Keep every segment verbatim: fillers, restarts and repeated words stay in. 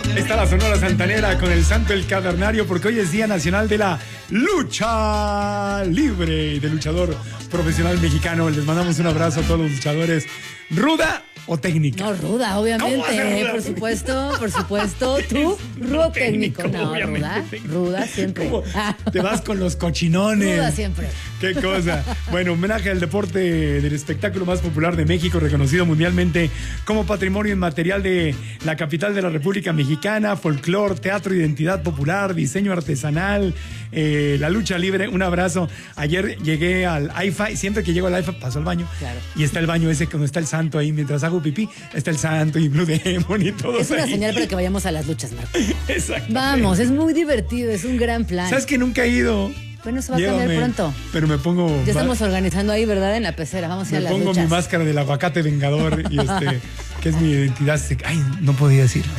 Está la Sonora Santanera con el Santo el Cavernario, porque hoy es Día Nacional de la Lucha Libre y del luchador profesional mexicano. Les mandamos un abrazo a todos los luchadores. ¿Ruda o técnica? No, ruda, obviamente. Ruda? Por supuesto, por supuesto. Tú, rudo técnico. No, ruda, ruda siempre. Te vas con los cochinones. Ruda siempre. Qué cosa. Bueno, homenaje al deporte del espectáculo más popular de México, reconocido mundialmente como patrimonio inmaterial de la capital de la República Mexicana, folclor, teatro, identidad popular, diseño artesanal, eh, la lucha libre. Un abrazo. Ayer llegué al I F A y siempre que llego al I F A paso al baño. Claro. Y está el baño ese donde está el santo ahí. Mientras hago pipí, está el santo y Blue Demon y todo. Es una ahí. Señal para que vayamos a las luchas, Marco. Exacto. Vamos, es muy divertido, es un gran plan. ¿Sabes que nunca he ido? Bueno, eso va Llévame, a cambiar pronto. Pero me pongo... Ya estamos organizando ahí, ¿verdad? En la pecera. Vamos a ir a las luchas. Me pongo mi máscara del aguacate vengador y este, que es mi identidad. Ay, no podía decirlo.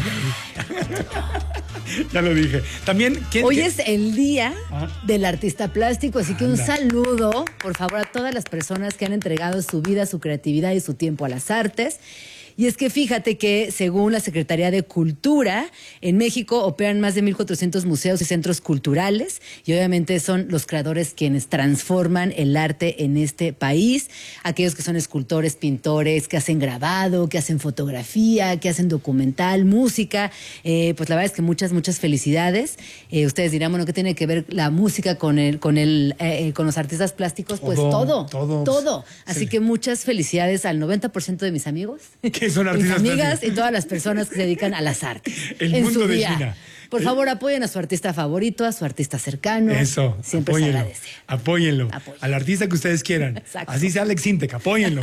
Ya lo dije. También, ¿quién, Hoy quién? es el día ¿Ah? del artista plástico, así que Anda. un saludo, por favor, a todas las personas que han entregado su vida, su creatividad y su tiempo a las artes. Y es que fíjate que, según la Secretaría de Cultura, en México operan más de mil cuatrocientos museos y centros culturales, y obviamente son los creadores quienes transforman el arte en este país, aquellos que son escultores, pintores, que hacen grabado, que hacen fotografía, que hacen documental, música. Eh, pues la verdad es que muchas, muchas felicidades. Eh, ustedes dirán, bueno, ¿qué tiene que ver la música con el, con el, eh, con los artistas plásticos? Pues todo, todo. todo. Así sí. que muchas felicidades al noventa por ciento de mis amigos. Que son artistas mis amigas plásticos. Y todas las personas que se dedican a las artes. El en mundo su de día. China. Por favor, apoyen a su artista favorito, a su artista cercano. Eso, siempre apóyenlo, se agradece. Apóyenlo. Apóyenlo. Al artista que ustedes quieran. Exacto. Así sea Alex Intec, apóyenlo.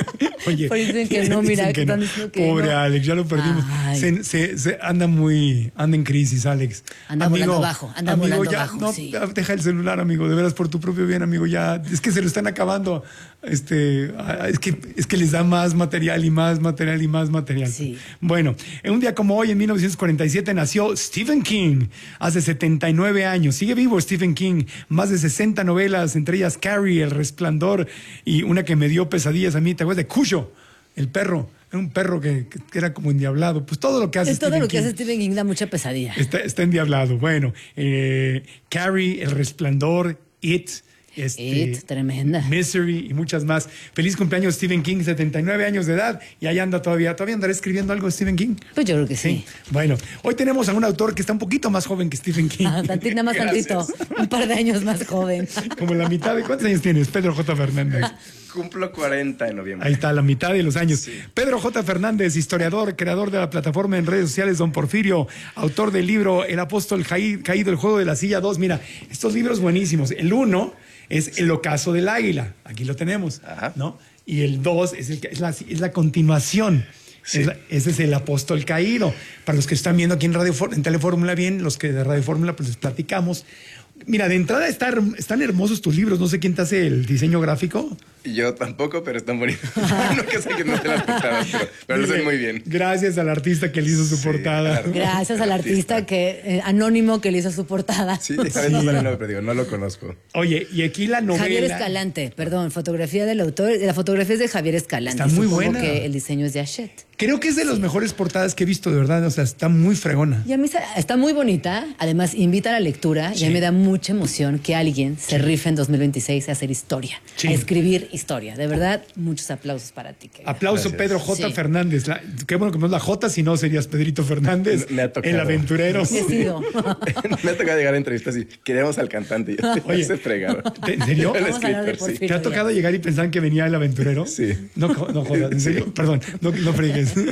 Oye, pues dicen que no, mira, que no. Que pobre no. Alex, ya lo perdimos. Se, se, se anda muy, anda en crisis, Alex. Anda amigo, volando bajo, anda amigo, volando ya, bajo. No, sí. deja el celular, amigo, de veras, por tu propio bien, amigo, ya. Es que se lo están acabando. Este, es que, es que les da más material y más material y más material. Sí. Bueno, en un día como hoy, en mil novecientos cuarenta y siete, nació Stephen King. Hace setenta y nueve años. Sigue vivo Stephen King. Más de sesenta novelas, entre ellas Carrie, El Resplandor y una que me dio pesadillas a mí. ¿Te acuerdas de Cuyo? El perro. Era un perro que, que era como endiablado. Pues todo lo que hace es Stephen todo lo King. que hace Stephen King da mucha pesadilla. Está, está endiablado. Bueno, eh, Carrie, El Resplandor, It. Este, It, tremenda. Misery y muchas más. Feliz cumpleaños Stephen King, setenta y nueve años de edad, y ahí anda todavía. ¿Todavía andará escribiendo algo Stephen King? Pues yo creo que sí. sí. Bueno, hoy tenemos a un autor que está un poquito más joven que Stephen King. Ah, tantito, nada más tantito. Un par de años más joven. Como la mitad de... ¿Cuántos años tienes, Pedro J. Fernández? Cumplo cuarenta en noviembre. Ahí está, la mitad de los años. Sí. Pedro J. Fernández, historiador, creador de la plataforma en redes sociales Don Porfirio, autor del libro El Apóstol Caído, El Juego de la Silla dos. Mira, estos libros buenísimos. El uno es El Ocaso del Águila. Aquí lo tenemos. Ajá. ¿No? Y el dos es, el, es, la, es la continuación. Sí. Es la, ese es El Apóstol Caído. Para los que están viendo aquí en, Radio, en Telefórmula, bien, los que de Radio Fórmula, pues les platicamos. Mira, de entrada está, están hermosos tus libros. No sé quién te hace el diseño gráfico. Yo tampoco, pero están bonitos. No que sé que no te las portadas, pero, pero lo sé muy bien. Gracias al artista que le hizo su sí, portada. Claro. Gracias al artista que eh, anónimo que le hizo su portada. Sí, sí. No, no, pero digo, no lo conozco. Oye, y aquí la novela... Javier Escalante, perdón, fotografía del autor. La fotografía es de Javier Escalante. Está muy buena. Que el diseño es de Hachette. Creo que es de las mejores portadas que he visto, de verdad. O sea, está muy fregona. Y a mí está muy bonita. Además, invita a la lectura. Sí. Y a mí me da mucha emoción que alguien se rife en dos mil veintiséis a hacer historia, sí. a escribir historia. De verdad, muchos aplausos para ti. Querida. Aplauso, Gracias. Pedro J. Sí. Fernández. La, qué bueno que no es la J, si no serías Pedrito Fernández. Me ha tocado. El aventurero. Sí. Me ha tocado llegar a entrevistas y queremos al cantante. Y Oye, se fregaron. ¿En serio? Vamos a de sí. ¿Te ha tocado llegar y pensar que venía el aventurero? Sí. No, no jodas, ¿en serio? Sí. Perdón, no, no fregues. Sí.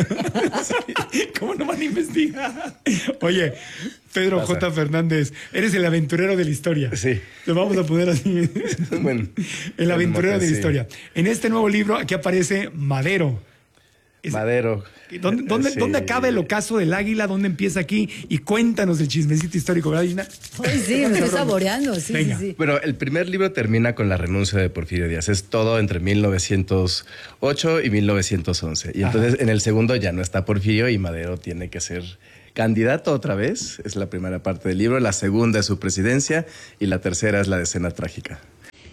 ¿Cómo no van a investigar? Oye, Pedro Pasa. J. Fernández, eres el aventurero de la historia. Sí. Lo vamos a poner así. Bueno, el aventurero de la sí. historia. En este nuevo libro, aquí aparece Madero. Es, Madero. ¿Dónde, dónde, sí. ¿Dónde acaba el ocaso del águila? ¿Dónde empieza aquí? Y cuéntanos el chismecito histórico, ¿verdad, Gina? Ay, sí, me estoy saboreando. Sí, sí, sí. Bueno, el primer libro termina con la renuncia de Porfirio Díaz. Es todo entre mil novecientos ocho y mil novecientos once. Y entonces Ajá. en el segundo ya no está Porfirio y Madero tiene que ser candidato otra vez. Es la primera parte del libro. La segunda es su presidencia y la tercera es la escena trágica.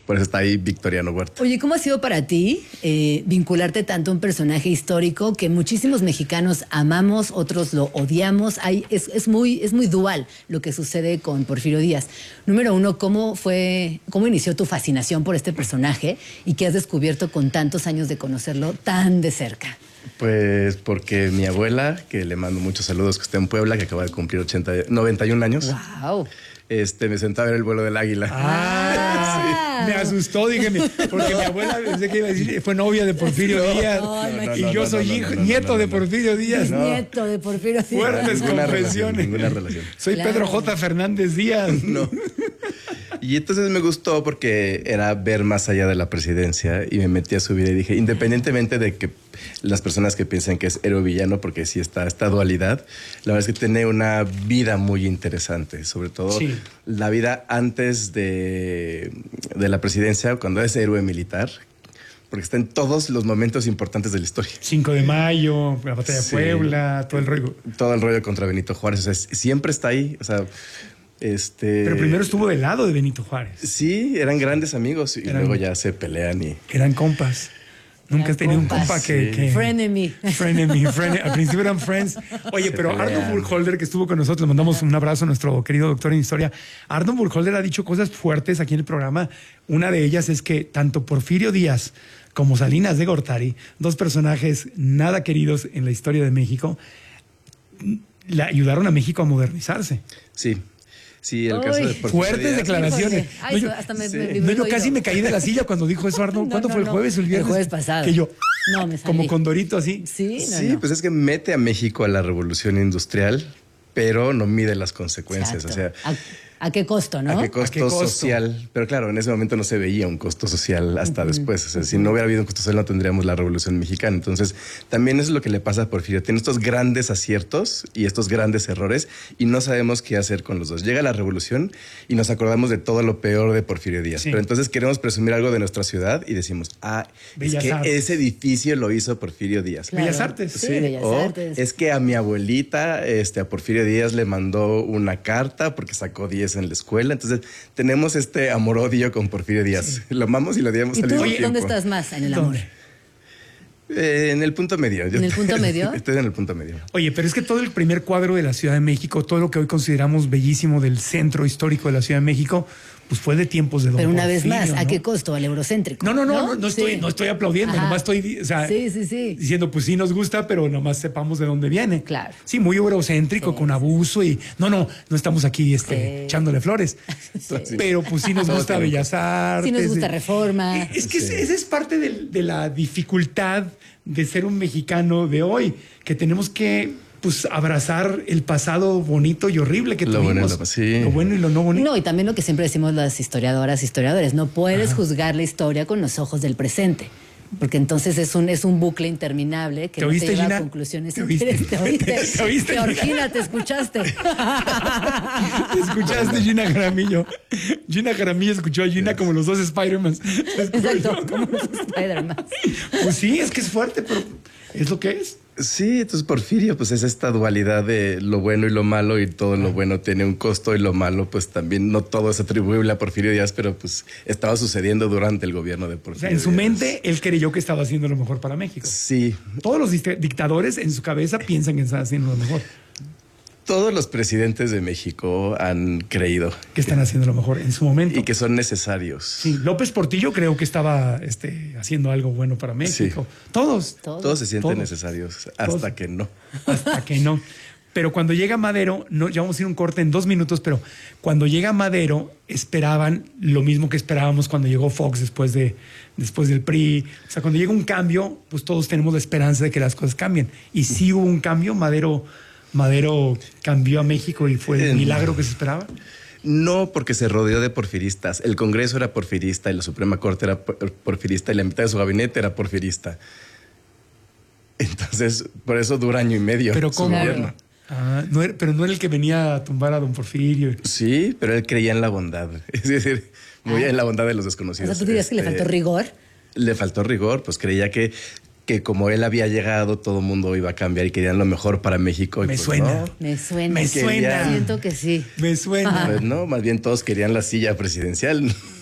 por eso está ahí Victoriano Huerta. Oye, ¿cómo ha sido para ti eh, vincularte tanto a un personaje histórico que muchísimos mexicanos amamos, otros lo odiamos? Hay, es, es, muy, es muy dual lo que sucede con Porfirio Díaz. Número uno, ¿cómo fue, cómo inició tu fascinación por este personaje y qué has descubierto con tantos años de conocerlo tan de cerca? Pues porque mi abuela, que le mando muchos saludos, que está en Puebla, que acaba de cumplir ochenta, noventa y un años. ¡Wow! Este, me sentaba a ver el vuelo del águila. Ah, sí. Me asustó, dije, mi- porque mi abuela pensé que iba a decir, fue novia de Porfirio No, Díaz. no, no, y no, yo no, soy no, hijo, no, no, nieto no, de no. Porfirio Díaz. No. Nieto de Porfirio Díaz. Fuertes Ninguna confesiones. relación, ninguna relación. Soy Claro. Pedro J. Fernández Díaz. No. Y entonces me gustó porque era ver más allá de la presidencia y me metí a su vida y dije, independientemente de que las personas que piensen que es héroe villano, porque sí está esta dualidad, la verdad es que tiene una vida muy interesante, sobre todo Sí. la vida antes de, de la presidencia, cuando es héroe militar, porque está en todos los momentos importantes de la historia. cinco de mayo, la batalla de Sí. Puebla, todo el rollo. Todo el rollo contra Benito Juárez, o sea, siempre está ahí, o sea, este... Pero primero estuvo del lado de Benito Juárez. Sí, eran grandes amigos y Eran- luego ya se pelean y... Eran compas. Nunca has Eran tenido un compas. compa que... Sí. que- Frenemy. Frenemy, frenemy. Al principio eran friends. Oye, Se pero pelean. Arnold Burkholder, que estuvo con nosotros, le mandamos un abrazo a nuestro querido doctor en historia. Arnold Burkholder ha dicho cosas fuertes aquí en el programa. Una de ellas es que tanto Porfirio Díaz como Salinas de Gortari, dos personajes nada queridos en la historia de México, le ayudaron a México a modernizarse. Sí, sí, el Uy. caso de Porfirio Fuertes Díaz. declaraciones. Híjole. Ay, No, yo- hasta me, sí. me vibró No, el yo oído. casi me caí de la silla cuando dijo eso Arnold. No, ¿Cuándo no, fue el no. jueves o el viernes? El jueves pasado. Que yo, No, me salí. como condorito así. Sí, no, Sí, no. pues es que mete a México a la revolución industrial, pero no mide las consecuencias. Exacto. O sea, ¿A, a qué costo, no? ¿a qué costo, qué costo? social? Pero claro, en ese momento no se veía un costo social hasta después. O sea, si no hubiera habido un costo social, no tendríamos la revolución mexicana. Entonces, también es lo que le pasa a Porfirio. Tiene estos grandes aciertos y estos grandes errores y no sabemos qué hacer con los dos. Llega la revolución y nos acordamos de todo lo peor de Porfirio Díaz. Sí. Pero entonces queremos presumir algo de nuestra ciudad y decimos, ah, Bellas es que Artes. ese edificio lo hizo Porfirio Díaz. Claro. Bellas Artes. Sí, Bellas o Artes. es que a mi abuelita, este, a Porfirio Díaz le mandó una carta porque sacó diez en la escuela. Entonces, tenemos este amor-odio con Porfirio Díaz. Lo amamos y lo odiamos ¿Y al tú mismo Oye, tiempo. dónde estás más en el amor? ¿Dónde? Eh, en el punto medio. Yo ¿En el punto medio? Estoy en el punto medio. Oye, pero es que todo el primer cuadro de la Ciudad de México, todo lo que hoy consideramos bellísimo del centro histórico de la Ciudad de México, pues fue de tiempos de Don Pero una vez Porfirio, más, ¿a ¿no? qué costo? Al eurocéntrico. No, no, no, no, no estoy, Sí. no estoy aplaudiendo, Ajá. nomás estoy o sea, Sí, sí, sí. diciendo, pues sí nos gusta, pero nomás sepamos de dónde viene. Claro. Sí, muy eurocéntrico, Sí. con abuso y no, no, no estamos aquí este, Sí. echándole flores. Sí. Pero pues sí nos Todo gusta tiene un Bellas Artes. Sí nos gusta eh, Reforma. Es que Sí. esa es parte del- de la dificultad de ser un mexicano de hoy, que tenemos que pues abrazar el pasado bonito y horrible que Lo tuvimos. bueno y lo- sí. Lo bueno y lo no bonito. No, y también lo que siempre decimos las historiadoras, historiadores, no puedes juzgar la historia con los ojos del presente. Porque entonces es un, es un bucle interminable que ¿Te no oíste, te lleva Gina? a conclusiones. ¿Te oíste? ¿Te oíste? ¿Te- te oíste, Gina? Georgina, te escuchaste. ¿Escuchaste Gina Jaramillo? Gina Jaramillo escuchó a Gina como los dos Spider-Man. Exacto, como los Spider-Man. Pues sí, es que es fuerte, pero es lo que es. Sí, entonces Porfirio, pues es esta dualidad de lo bueno y lo malo, y todo lo bueno tiene un costo y lo malo, pues también no todo es atribuible a Porfirio Díaz, pero pues estaba sucediendo durante el gobierno de O Porfirio sea, en su Díaz. mente, él creyó que estaba haciendo lo mejor para México. Sí, Todos los dicta- dictadores en su cabeza piensan que están haciendo lo mejor, todos los presidentes de México han creído que están haciendo lo mejor en su momento. y que son necesarios. Sí, López Portillo creo que estaba este, haciendo algo bueno para México. Todos, Todo. Todos se sienten Todos. necesarios hasta Todos. que no. hasta que no. Pero cuando llega Madero, no, ya vamos a ir a un corte en dos minutos, pero cuando llega Madero, esperaban lo mismo que esperábamos cuando llegó Fox después, de, después del P R I. O sea, cuando llega un cambio, pues todos tenemos la esperanza de que las cosas cambien. Y sí hubo un cambio, Madero, Madero cambió a México y fue el Eh, milagro que se esperaba. No, porque se rodeó de porfiristas. El Congreso era porfirista y la Suprema Corte era por- porfirista y la mitad de su gabinete era porfirista. Entonces, por eso dura año y medio Pero su ¿cómo? gobierno. Ah, no era- pero no era el que venía a tumbar a don Porfirio. Sí, pero él creía en la bondad. Es decir, muy Ah. en la bondad de los O desconocidos. sea, tú dirías que le Este, faltó rigor. Le faltó rigor, pues creía que, que como él había llegado, todo el mundo iba a cambiar y querían lo mejor para México. y Me pues suena. no. Me suena. Me Sí, suena. Siento que sí. Me suena. Pues no, más bien todos querían la silla presidencial.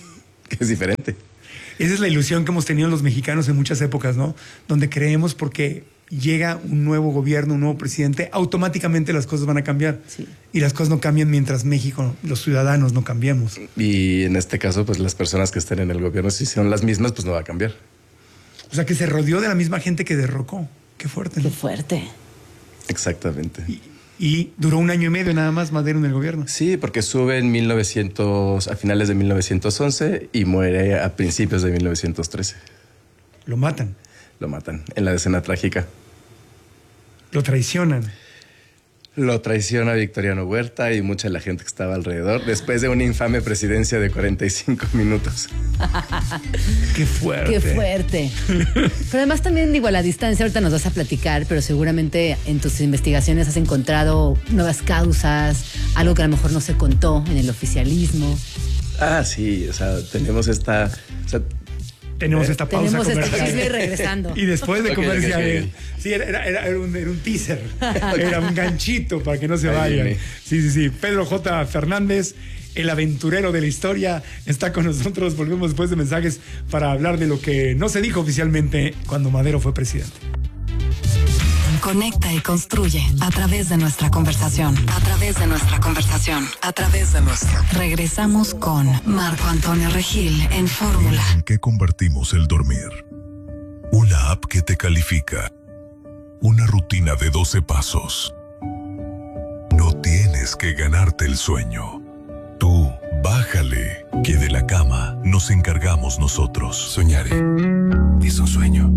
que es diferente. Esa es la ilusión que hemos tenido los mexicanos en muchas épocas, ¿no? Donde creemos porque llega un nuevo gobierno, un nuevo presidente, automáticamente las cosas van a cambiar. Sí. Y las cosas no cambian mientras México, los ciudadanos, no cambiemos. Y en este caso, pues las personas que estén en el gobierno, si son las mismas, pues no va a cambiar. O sea, que se rodeó de la misma gente que derrocó. Qué fuerte, ¿no? Qué fuerte. Exactamente. Y, y duró un año y medio nada más Madero en el gobierno. Sí, porque sube en mil novecientos, a finales de mil novecientos once y muere a principios de mil novecientos trece. Lo matan, Lo matan en la escena trágica. lo traicionan. Lo traiciona Victoriano Huerta y mucha de la gente que estaba alrededor después de una infame presidencia de cuarenta y cinco minutos. Qué fuerte. Qué fuerte. Pero además también, digo, a la distancia, ahorita nos vas a platicar, pero seguramente en tus investigaciones has encontrado nuevas causas, algo que a lo mejor no se contó en el oficialismo. Ah, sí, o sea, tenemos esta... O sea, Tenemos esta pausa Tenemos este comercial. chisme y regresando. Y después de Ok, comerciales. ok, ok. Sí, era, era, era un, era un teaser. Era un ganchito para que no se Ahí vayan. viene. Sí, sí, sí. Pedro J. Fernández, el aventurero de la historia, está con nosotros. Volvemos después de mensajes para hablar de lo que no se dijo oficialmente cuando Madero fue presidente. Conecta y construye a través de nuestra conversación. A través de nuestra conversación. A través de nuestra. Regresamos con Marco Antonio Regil en Fórmula. ¿En qué convertimos el dormir? Una app que te califica. Una rutina de doce pasos. No tienes que ganarte el sueño. Tú, bájale, que de la cama nos encargamos nosotros. Soñaré. Es un sueño.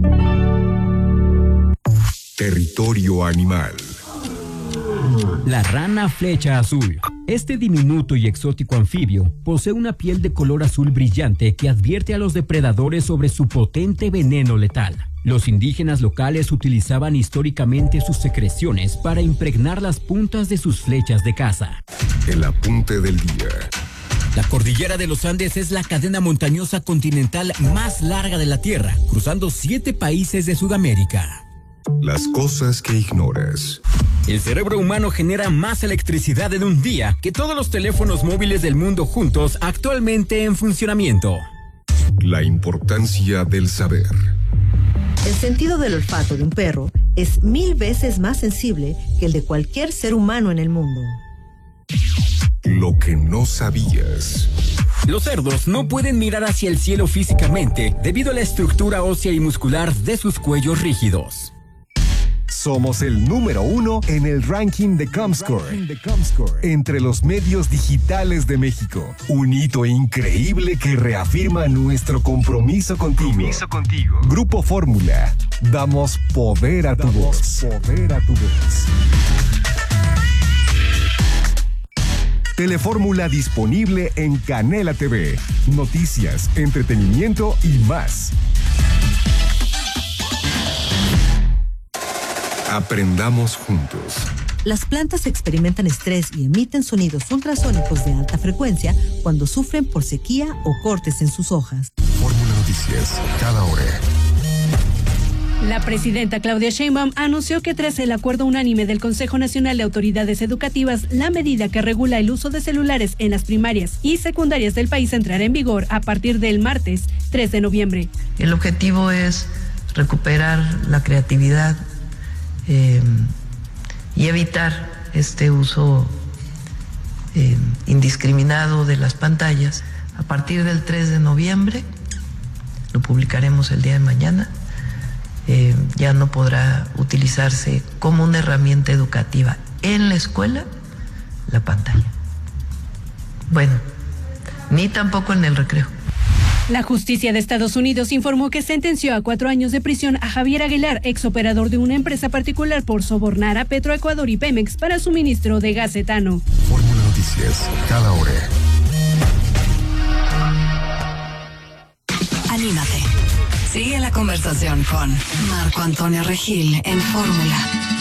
Territorio animal. La rana flecha azul. Este diminuto y exótico anfibio posee una piel de color azul brillante que advierte a los depredadores sobre su potente veneno letal. Los indígenas locales utilizaban históricamente sus secreciones para impregnar las puntas de sus flechas de caza. El apunte del día. La cordillera de los Andes es la cadena montañosa continental más larga de la Tierra, cruzando siete países de Sudamérica. Las cosas que ignoras. El cerebro humano genera más electricidad en un día que todos los teléfonos móviles del mundo juntos actualmente en funcionamiento. La importancia del saber. El sentido del olfato de un perro es mil veces más sensible que el de cualquier ser humano en el mundo. Lo que no sabías. Los cerdos no pueden mirar hacia el cielo físicamente debido a la estructura ósea y muscular de sus cuellos rígidos. Somos el número uno en el ranking de Comscore, entre los medios digitales de México. Un hito increíble que reafirma nuestro compromiso contigo. Compromiso contigo. Grupo Fórmula. Damos poder a tu voz. Poder a tu voz. Telefórmula disponible en Canela T V. Noticias, entretenimiento y más. Aprendamos juntos. Las plantas experimentan estrés y emiten sonidos ultrasónicos de alta frecuencia cuando sufren por sequía o cortes en sus hojas. Fórmula Noticias, cada hora. La presidenta Claudia Sheinbaum anunció que tras el acuerdo unánime del Consejo Nacional de Autoridades Educativas, la medida que regula el uso de celulares en las primarias y secundarias del país entrará en vigor a partir del martes tres de noviembre. El objetivo es recuperar la creatividad eh, y evitar este uso eh, indiscriminado de las pantallas. A partir del tres de noviembre, lo publicaremos el día de mañana, Eh, ya no podrá utilizarse como una herramienta educativa en la escuela la pantalla. Bueno, ni tampoco en el recreo. La justicia de Estados Unidos informó que sentenció a cuatro años de prisión a Javier Aguilar, exoperador de una empresa particular, por sobornar a Petroecuador y Pemex para suministro de gas etano. Fórmula Noticias, cada hora. Anímate. Sigue la conversación con Marco Antonio Regil en Fórmula.